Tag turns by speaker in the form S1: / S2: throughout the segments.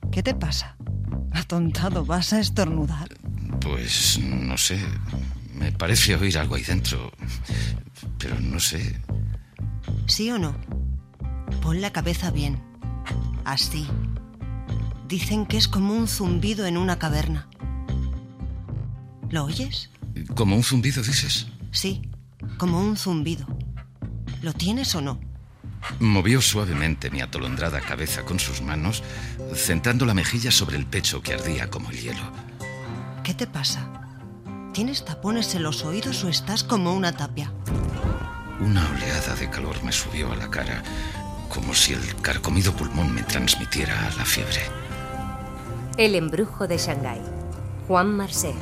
S1: ¿Qué te pasa? Atontado, ¿vas a estornudar?
S2: Pues no sé. Me parece oír algo ahí dentro. Pero no sé.
S1: ¿Sí o no? Pon la cabeza bien. Así. Dicen que es como un zumbido en una caverna. ¿Lo oyes?
S2: ¿Como un zumbido, dices?
S1: Sí, como un zumbido. ¿Lo tienes o no?
S2: Movió suavemente mi atolondrada cabeza con sus manos, centrando la mejilla sobre el pecho que ardía como el hielo.
S1: ¿Qué te pasa? ¿Tienes tapones en los oídos o estás como una tapia?
S2: Una oleada de calor me subió a la cara, como si el carcomido pulmón me transmitiera la fiebre.
S3: El embrujo de Shanghái. Juan Marcé,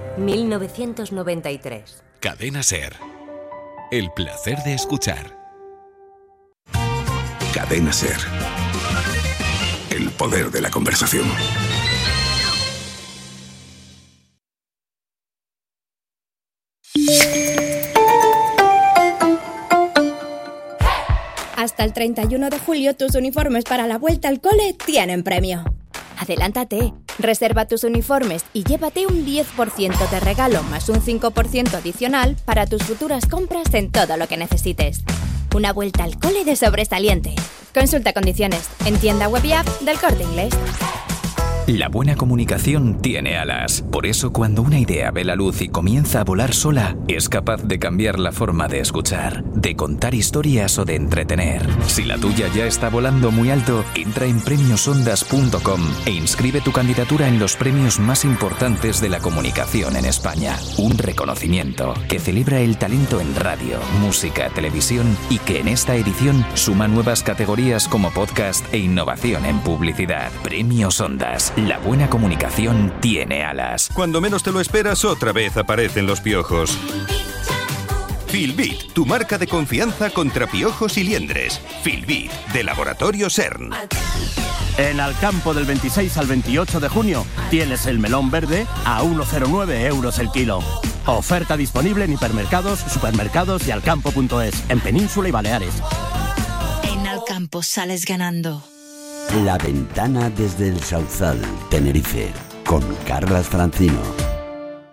S3: 1993.
S4: Cadena SER. El placer de escuchar.
S5: Cadena SER. El poder de la conversación.
S6: Hasta el 31 de julio tus uniformes para la vuelta al cole tienen premio. Adelántate, reserva tus uniformes y llévate un 10% de regalo más un 5% adicional para tus futuras compras en todo lo que necesites. Una vuelta al cole de sobresaliente. Consulta condiciones en tienda web y app del Corte Inglés.
S7: La buena comunicación tiene alas. Por eso, cuando una idea ve la luz y comienza a volar sola, es capaz de cambiar la forma de escuchar, de contar historias o de entretener. Si la tuya ya está volando muy alto, entra en premiosondas.com e inscribe tu candidatura en los premios más importantes de la comunicación en España. Un reconocimiento que celebra el talento en radio, música, televisión y que en esta edición suma nuevas categorías como podcast e innovación en publicidad. Premios Ondas. La buena comunicación tiene alas.
S8: Cuando menos te lo esperas, otra vez aparecen los piojos. Filbit, tu marca de confianza contra piojos y liendres. Filbit, de Laboratorio CERN.
S9: En Alcampo del 26 al 28 de junio tienes el melón verde a 1,09 € el kilo. Oferta disponible en hipermercados, supermercados y alcampo.es, en Península y Baleares.
S10: En Alcampo sales ganando.
S11: La ventana desde el Sauzal, Tenerife, con Carlas Francino.